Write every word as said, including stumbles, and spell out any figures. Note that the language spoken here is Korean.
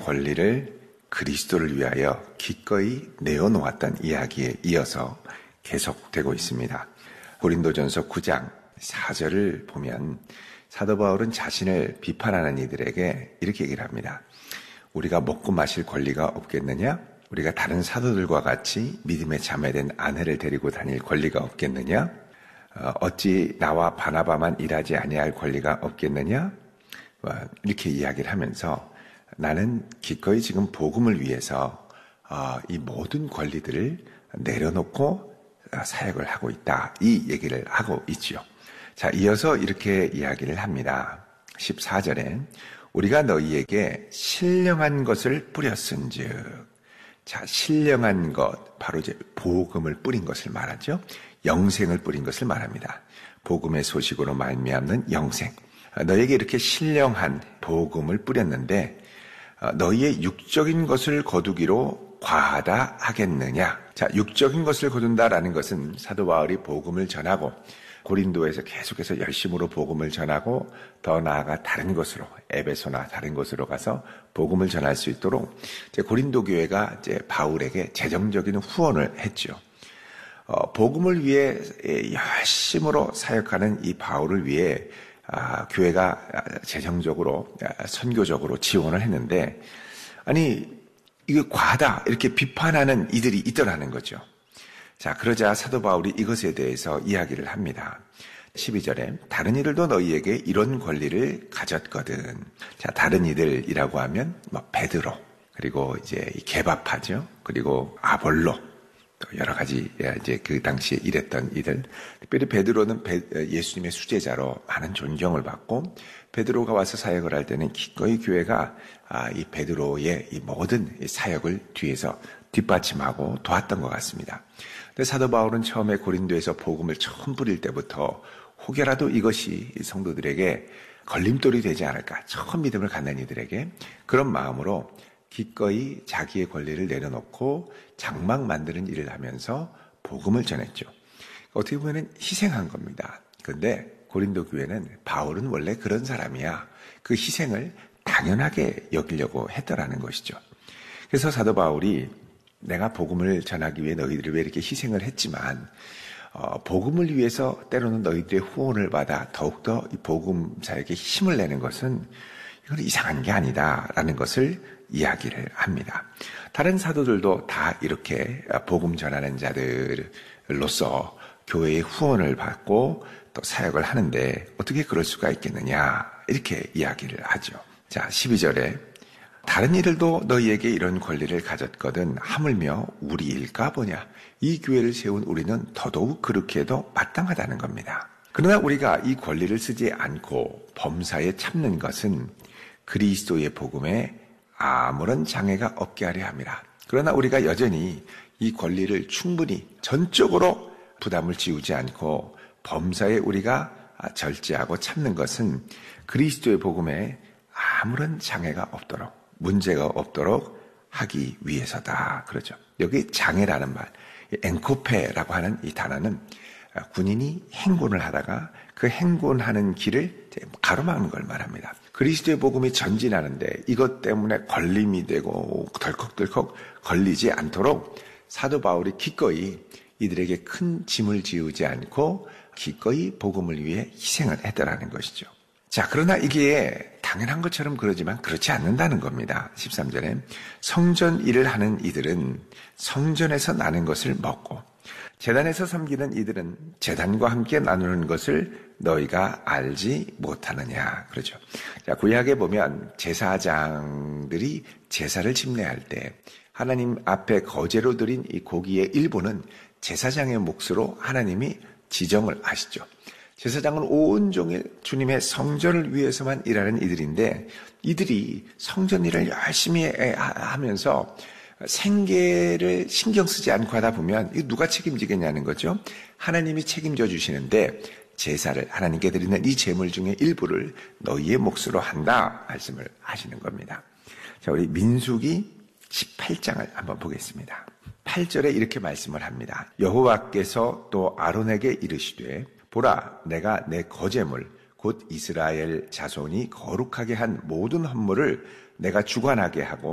권리를 그리스도를 위하여 기꺼이 내어놓았던 이야기에 이어서 계속되고 있습니다. 고린도전서 구 장 사 절을 보면 사도 바울은 자신을 비판하는 이들에게 이렇게 얘기를 합니다. 우리가 먹고 마실 권리가 없겠느냐? 우리가 다른 사도들과 같이 믿음에 자매된 아내를 데리고 다닐 권리가 없겠느냐? 어찌 나와 바나바만 일하지 아니할 권리가 없겠느냐? 이렇게 이야기를 하면서 나는 기꺼이 지금 복음을 위해서 이 모든 권리들을 내려놓고 사역을 하고 있다. 이 얘기를 하고 있죠. 자, 이어서 이렇게 이야기를 합니다. 십사 절에 우리가 너희에게 신령한 것을 뿌렸은즉, 자, 신령한 것, 바로 이제 복음을 뿌린 것을 말하죠. 영생을 뿌린 것을 말합니다. 복음의 소식으로 말미암는 영생. 너희에게 이렇게 신령한 복음을 뿌렸는데 너희의 육적인 것을 거두기로 과하다 하겠느냐? 자, 육적인 것을 거둔다라는 것은 사도 바울이 복음을 전하고 고린도에서 계속해서 열심으로 복음을 전하고 더 나아가 다른 곳으로, 에베소나 다른 곳으로 가서 복음을 전할 수 있도록 이제 고린도 교회가 이제 바울에게 재정적인 후원을 했죠. 어, 복음을 위해 열심으로 사역하는 이 바울을 위해 아, 교회가 재정적으로, 선교적으로 지원을 했는데, 아니, 이거 과하다, 이렇게 비판하는 이들이 있더라는 거죠. 자, 그러자 사도 바울이 이것에 대해서 이야기를 합니다. 십이 절에 다른 이들도 너희에게 이런 권리를 가졌거든. 자, 다른 이들이라고 하면 뭐 베드로, 그리고 이제 게바파죠. 그리고 아볼로, 또 여러 가지 이제 그 당시에 일했던 이들. 특별히 베드로는 예수님의 수제자로 많은 존경을 받고 베드로가 와서 사역을 할 때는 기꺼이 교회가 이 베드로의 이 모든 사역을 뒤에서 뒷받침하고 도왔던 것 같습니다. 근데 사도 바울은 처음에 고린도에서 복음을 처음 뿌릴 때부터 혹여라도 이것이 성도들에게 걸림돌이 되지 않을까, 처음 믿음을 갖는 이들에게 그런 마음으로 기꺼이 자기의 권리를 내려놓고 장막 만드는 일을 하면서 복음을 전했죠. 어떻게 보면 희생한 겁니다. 그런데 고린도 교회는 바울은 원래 그런 사람이야, 그 희생을 당연하게 여기려고 했더라는 것이죠. 그래서 사도 바울이 내가 복음을 전하기 위해 너희들이 왜 이렇게 희생을 했지만 어, 복음을 위해서 때로는 너희들의 후원을 받아 더욱더 이 복음 사역에 힘을 내는 것은 이건 이상한 게 아니다라는 것을 이야기를 합니다. 다른 사도들도 다 이렇게 복음 전하는 자들로서 교회의 후원을 받고 또 사역을 하는데 어떻게 그럴 수가 있겠느냐, 이렇게 이야기를 하죠. 자, 십이 절에 다른 이들도 너희에게 이런 권리를 가졌거든 하물며 우리일까 보냐. 이 교회를 세운 우리는 더더욱 그렇게 해도 마땅하다는 겁니다. 그러나 우리가 이 권리를 쓰지 않고 범사에 참는 것은 그리스도의 복음에 아무런 장애가 없게 하려 함이라. 그러나 우리가 여전히 이 권리를 충분히 전적으로 부담을 지우지 않고 범사에 우리가 절제하고 참는 것은 그리스도의 복음에 아무런 장애가 없도록, 문제가 없도록 하기 위해서다. 그러죠. 여기 장애라는 말, 엔코페라고 하는 이 단어는 군인이 행군을 하다가 그 행군하는 길을 가로막는 걸 말합니다. 그리스도의 복음이 전진하는데 이것 때문에 걸림이 되고 덜컥덜컥 걸리지 않도록 사도 바울이 기꺼이 이들에게 큰 짐을 지우지 않고 기꺼이 복음을 위해 희생을 했더라는 것이죠. 자, 그러나 이게 당연한 것처럼 그러지만 그렇지 않는다는 겁니다. 십삼 절에 성전 일을 하는 이들은 성전에서 나는 것을 먹고 제단에서 섬기는 이들은 제단과 함께 나누는 것을 너희가 알지 못하느냐. 그러죠. 자, 구약에 보면 제사장들이 제사를 집례할 때 하나님 앞에 거제로 드린 이 고기의 일부는 제사장의 몫으로 하나님이 지정을 하시죠. 제사장은 온종일 주님의 성전을 위해서만 일하는 이들인데 이들이 성전 일을 열심히 하면서 생계를 신경 쓰지 않고 하다 보면 이거 누가 책임지겠냐는 거죠. 하나님이 책임져 주시는데 제사를 하나님께 드리는 이 제물 중에 일부를 너희의 몫으로 한다 말씀을 하시는 겁니다. 자, 우리 민수기 십팔 장을 한번 보겠습니다. 팔 절에 이렇게 말씀을 합니다. 여호와께서 또 아론에게 이르시되 보라, 내가 내 거제물 곧 이스라엘 자손이 거룩하게 한 모든 헌물을 내가 주관하게 하고